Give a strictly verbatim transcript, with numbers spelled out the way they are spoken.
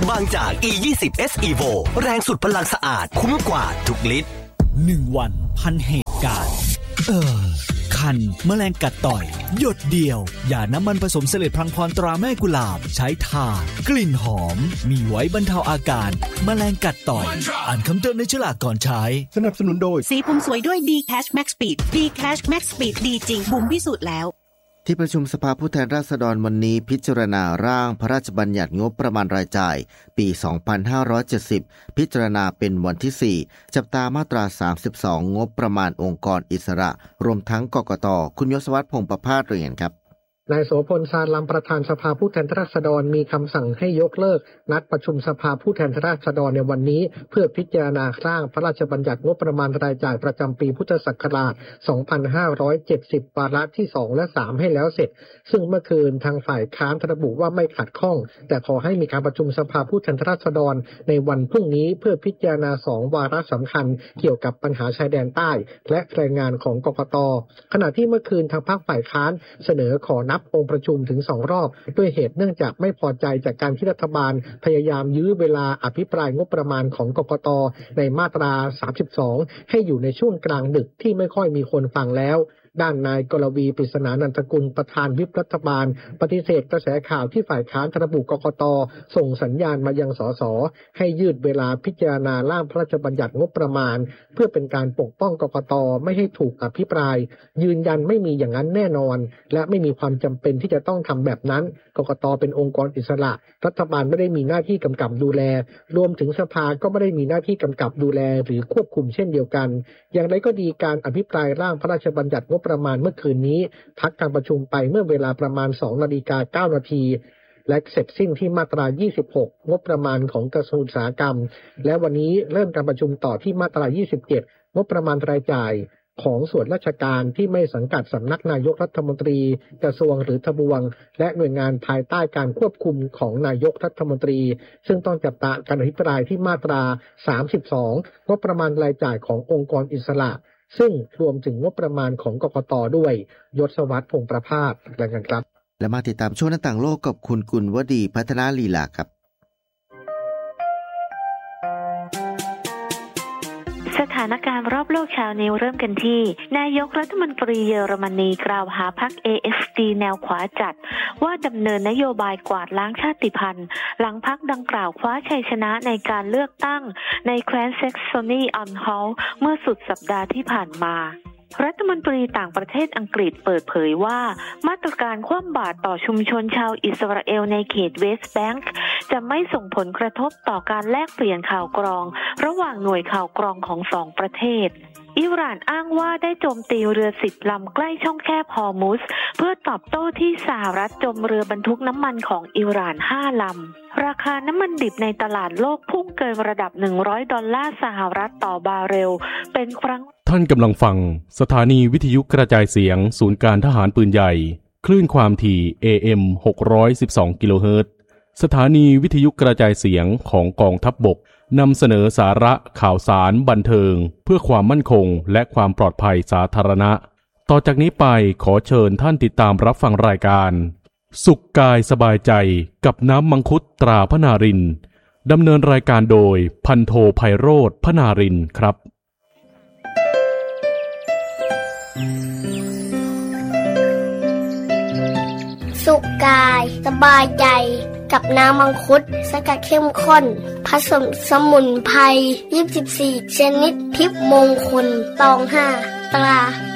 บางจาก อี ยี่สิบ เอส Evo แรงสุดพลังสะอาดคุ้มกว่าทุกลิตรหนึ่งวันพันเหตุการณ์เออคันแมลงกัดต่อยหยดเดียวอย่าน้ำมันผสมเสลดพลังพรตราแม่กุหลาบใช้ทากลิ่นหอมมีไว้บรรเทาอาการแมลงกัดต่อยอ่านคำเตือนในฉลากก่อนใช้สนับสนุนโดยสีผมสวยด้วย D-Cash Max Speed D-Cash Max Speed ดีจริงบุ๋มพิสูจน์แล้วที่ประชุมสภาผู้แทนราษฎรวันนี้พิจารณาร่างพระราชบัญญัติงบประมาณรายจ่ายปีสองพันห้าร้อยเจ็ดสิบพิจารณาเป็นวันที่สี่จับตามาตราสามสิบสองงบประมาณองค์กรอิสระรวมทั้งกกต.คุณยศวัฒน์พงษ์ประภาสเรียนครับนายโสพลชาญลำประธานสภาผู้แทนราษฎรมีคำสั่งให้ยกเลิกนัดประชุมสภาผู้แทนราษฎรในวันนี้เพื่อพิจารณาร่างพระราชบัญญัติงบประมาณรายจ่ายประจำปีพุทธศักราชสองพันห้าร้อยเจ็ดสิบวาระที่สองและสามให้แล้วเสร็จซึ่งเมื่อคืนทางฝ่ายค้านระบุว่าไม่ขัดข้องแต่ขอให้มีการประชุมสภาผู้แทนราษฎรในวันพรุ่งนี้เพื่อพิจารณาสองวาระสำคัญเกี่ยวกับปัญหาชายแดนใต้และแรงงานของกกต.ขณะที่เมื่อคืนทางพรรคฝ่ายค้านเสนอขอนับองค์ประชุมถึงสองรอบด้วยเหตุเนื่องจากไม่พอใจจากการที่รัฐบาลพยายามยื้อเวลาอภิปรายงบประมาณของกกต.ในมาตราสามสิบสองให้อยู่ในช่วงกลางดึกที่ไม่ค่อยมีคนฟังแล้วด้านนายกรวีปริศนานันทกุลประธานวิปรัฐบาลปฏิเสธกระแสข่าวที่ฝ่ายค้านระบุกกต.ส่งสัญญาณมายังสสให้ยืดเวลาพิจารณาร่างพระราชบัญญัติงบประมาณเพื่อเป็นการปกป้องกกต.ไม่ให้ถูกอภิปรายยืนยันไม่มีอย่างนั้นแน่นอนและไม่มีความจำเป็นที่จะต้องทำแบบนั้นกกต.เป็นองค์กรอิสระรัฐบาลไม่ได้มีหน้าที่กำกับดูแลรวมถึงสภาก็ไม่ได้มีหน้าที่กำกับดูแลหรือควบคุมเช่นเดียวกันอย่างไรก็ดีการอภิปรายร่างพระราชบัญญัติงบประมาณเมื่อคืนนี้พักการประชุมไปเมื่อเวลาประมาณ สองนาฬิกาเก้านาทีและเสร็จสิ้นที่มาตรายี่สิบหกงบประมาณของกระทรวงอุตสาหกรรมและวันนี้เริ่มการประชุมต่อที่มาตรายี่สิบเจ็ดงบประมาณรายจ่ายของส่วนราชการที่ไม่สังกัดสำนักนายกรัฐมนตรีกระทรวงหรือทบวงและหน่วยงานภายใต้การควบคุมของนายกรัฐมนตรีซึ่งต้องจับตาการอภิปรายที่มาตราสามสิบสองงบประมาณรายจ่ายขององค์กรอิสระซึ่งรวมถึงงบประมาณของกกต.ด้วยยศวัฒน์พงษ์ประภาสรายงานครับและมาติดตามช่วงหน้าต่างโลกกับคุณกุลวดีพัฒนาลีลาครับสถานการณ์รอบโลกเช้านี้เริ่มกันที่นายกรัฐมนตรีเยอรมนีกล่าวหาพรรค เอ เอฟ ดี แนวขวาจัดว่าดำเนินนโยบายกวาดล้างชาติพันธุ์หลังพรรคดังกล่าวคว้าชัยชนะในการเลือกตั้งในแคว้นแซกซอนีอันฮอลต์เมื่อสุดสัปดาห์ที่ผ่านมารัฐมนตรีต่างประเทศอังกฤษเปิดเผยว่ามาตรการคว่ำบาตรต่อชุมชนชาวอิสราเอลในเขตเวสต์แบงก์จะไม่ส่งผลกระทบต่อการแลกเปลี่ยนข่าวกรองระหว่างหน่วยข่าวกรองของสองประเทศอิหร่านอ้างว่าได้โจมตีเรือสิบลำใกล้ช่องแคบฮอร์มุซเพื่อตอบโต้ที่สหรัฐโจมเรือบรรทุกน้ำมันของอิหร่านห้าลำราคาน้ำมันดิบในตลาดโลกพุ่งเกินระดับหนึ่งร้อยดอลลาร์สหรัฐต่อบาร์เรลเป็นครั้งท่านกำลังฟังสถานีวิทยุกระจายเสียงศูนย์การทหารปืนใหญ่คลื่นความถี่ เอ เอ็ม หกร้อยสิบสอง กิโลเฮิรตซ์สถานีวิทยุกระจายเสียงของกองทัพบกนำเสนอสาระข่าวสารบันเทิงเพื่อความมั่นคงและความปลอดภัยสาธารณะต่อจากนี้ไปขอเชิญท่านติดตามรับฟังรายการสุขกายสบายใจกับน้ำมังคุดตราพนารินดำเนินรายการโดยพันโทไพโรจน์พนารินครับสุขกายสบายใจกับน้ำมังคุดสกัดเข้มข้นผสมสมุนไพรยี่สิบสี่ชนิดทิพย์มงคลตองห้าตรา